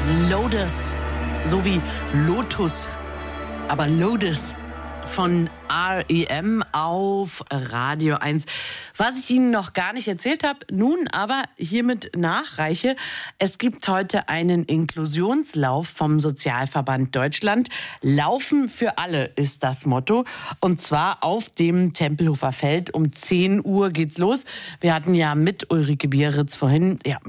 Lotus, so wie Lotus, aber Lotus von R.E.M. auf Radio 1. Was ich Ihnen noch gar nicht erzählt habe, nun aber hiermit nachreiche. Es gibt heute einen Inklusionslauf vom Sozialverband Deutschland. Laufen für alle ist das Motto. Und zwar auf dem Tempelhofer Feld. Um 10 Uhr geht's los. Wir hatten ja mit Ulrike Bieritz vorhin